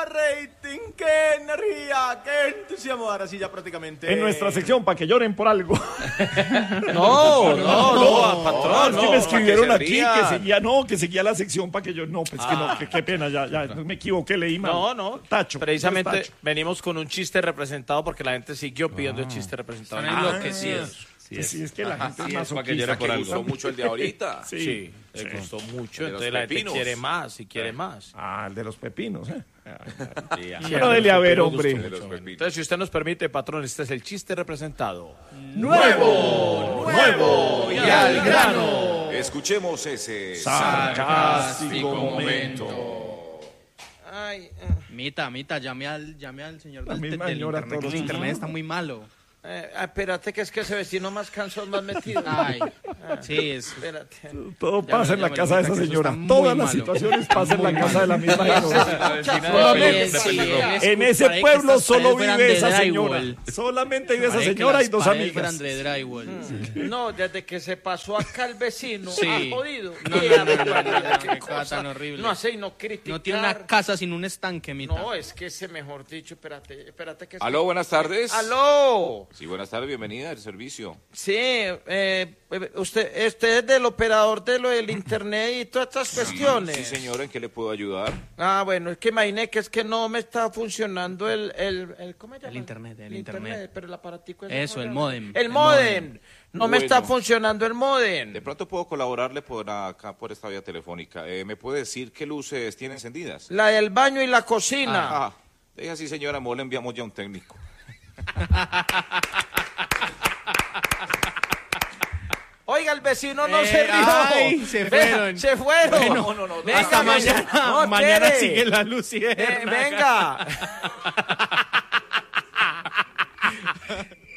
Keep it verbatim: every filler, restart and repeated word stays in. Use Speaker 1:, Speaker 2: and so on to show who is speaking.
Speaker 1: rating, qué energía, qué entusiasmo. Ahora sí, ya prácticamente.
Speaker 2: En nuestra sección, para que lloren por algo.
Speaker 1: No, no, no, no, patrón.
Speaker 2: Es que
Speaker 1: no,
Speaker 2: me escribieron
Speaker 1: pa' que
Speaker 2: aquí
Speaker 1: se
Speaker 2: que
Speaker 1: rían.
Speaker 2: seguía, no, que seguía la sección para que yo. No, pues que
Speaker 1: Ah.
Speaker 2: no, que, qué pena, ya, ya, me equivoqué, leí mal.
Speaker 1: No, no.
Speaker 2: Tacho.
Speaker 1: Precisamente
Speaker 2: pues, tacho.
Speaker 1: venimos con un chiste representado porque la gente siguió pidiendo el chiste representado.
Speaker 3: Son enloquecidos.
Speaker 2: Sí, sí, es que la gente
Speaker 4: Sí,
Speaker 2: es
Speaker 4: es para que llore
Speaker 2: masoquista.
Speaker 4: por
Speaker 5: Que
Speaker 4: algo.
Speaker 5: gustó mucho el de ahorita.
Speaker 2: Sí.
Speaker 1: Sí, le
Speaker 2: sí.
Speaker 1: gustó mucho.
Speaker 5: De los
Speaker 1: Entonces la gente
Speaker 5: pepinos.
Speaker 1: quiere más y quiere más.
Speaker 2: Ah, el de los pepinos, ¿eh?
Speaker 5: Sí, ajá.
Speaker 1: Sí,
Speaker 2: Pero
Speaker 1: a
Speaker 2: dele
Speaker 1: los
Speaker 2: a ver,
Speaker 1: pepinos
Speaker 2: hombre.
Speaker 1: gustó
Speaker 5: De los
Speaker 1: mucho.
Speaker 5: pepinos.
Speaker 1: Entonces, si usted nos permite, patrón, este es el chiste representado.
Speaker 2: ¡Nuevo! ¡Nuevo! ¡Y al grano!
Speaker 5: Escuchemos ese
Speaker 2: Sarcástico momento.
Speaker 1: Ay,
Speaker 3: Mita, Mita, llame al, llame al señor
Speaker 2: La
Speaker 3: del,
Speaker 2: misma
Speaker 3: del
Speaker 2: señora
Speaker 3: internet, que
Speaker 2: todos
Speaker 3: el
Speaker 2: los
Speaker 3: internet
Speaker 2: días.
Speaker 3: está muy malo.
Speaker 1: eh, espérate, que es que ese vecino más cansón, más metido.
Speaker 3: Ay, sí, es...
Speaker 1: Espérate.
Speaker 2: Todo
Speaker 3: Ya
Speaker 2: pasa
Speaker 3: me-
Speaker 2: en la
Speaker 3: ya me
Speaker 2: casa de
Speaker 3: lo
Speaker 2: esa
Speaker 3: cuenta, que eso
Speaker 2: señora.
Speaker 3: está muy
Speaker 2: Todas las
Speaker 3: malo.
Speaker 2: situaciones pasan en la
Speaker 3: Muy
Speaker 2: casa de la misma señora.
Speaker 3: Solamente
Speaker 2: Solamente en ese pueblo solo vive esa señora. Solamente vive esa señora y dos amigas.
Speaker 3: André Drywall.
Speaker 1: No, desde que se pasó acá el vecino,
Speaker 3: Sí.
Speaker 1: ha jodido.
Speaker 3: No, no,
Speaker 1: Mira,
Speaker 3: no, no,
Speaker 1: mira,
Speaker 3: no,
Speaker 1: mira,
Speaker 3: no,
Speaker 1: qué
Speaker 3: qué cosa
Speaker 1: cosa.
Speaker 3: tan horrible.
Speaker 1: No hace y no criticar.
Speaker 3: No tiene una casa sin un estanque, Mita.
Speaker 1: No, es que ese, mejor dicho, espérate, espérate que...
Speaker 5: Aló, buenas tardes.
Speaker 1: ¡Aló!
Speaker 5: Sí, buenas tardes, bienvenida al servicio.
Speaker 1: Sí, eh, usted, usted es del operador de lo del internet y todas estas cuestiones.
Speaker 5: Sí, señora, ¿en qué le puedo ayudar?
Speaker 1: Ah, bueno, es que imaginé que es que no me está funcionando el... el, el ¿Cómo se llama?
Speaker 3: El internet, el internet.
Speaker 1: Pero el aparatico... ese,
Speaker 3: Eso,
Speaker 1: ¿cómo
Speaker 3: el
Speaker 1: se llama?
Speaker 3: módem.
Speaker 1: El
Speaker 3: El
Speaker 1: módem. No me
Speaker 5: Bueno.
Speaker 1: está funcionando el módem.
Speaker 5: De pronto puedo colaborarle por acá, por esta vía telefónica. Eh, ¿Me puede decir qué luces tiene encendidas?
Speaker 1: La del baño y la cocina.
Speaker 5: Ah, deja así, señora, mejor le enviamos ya un técnico.
Speaker 1: Oiga, el vecino no
Speaker 3: Eh,
Speaker 1: se rió.
Speaker 3: ay, se
Speaker 1: Vea,
Speaker 3: fueron.
Speaker 1: se fueron.
Speaker 3: Bueno,
Speaker 1: no, no, no.
Speaker 3: Hasta
Speaker 1: Venga,
Speaker 3: mañana.
Speaker 1: no,
Speaker 3: mañana
Speaker 1: espere.
Speaker 3: sigue la luz y
Speaker 1: Eh, venga.